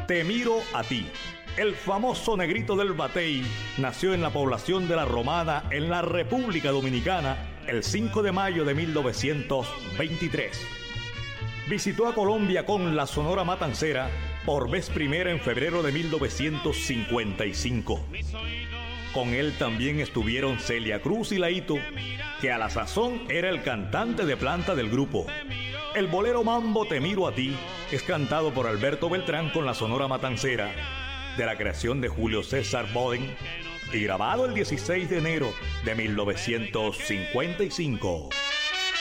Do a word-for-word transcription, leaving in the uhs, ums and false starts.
Te miro a ti. El famoso Negrito del Batey nació en la población de La Romana, en la República Dominicana, el cinco de mayo de mil novecientos veintitrés. Visitó a Colombia con la Sonora Matancera por vez primera en febrero de mil novecientos cincuenta y cinco. Con él también estuvieron Celia Cruz y Laito, que a la sazón era el cantante de planta del grupo. El bolero mambo Te miro a ti es cantado por Alberto Beltrán con la Sonora Matancera, de la creación de Julio César Boden, y grabado el dieciséis de enero de mil novecientos cincuenta y cinco.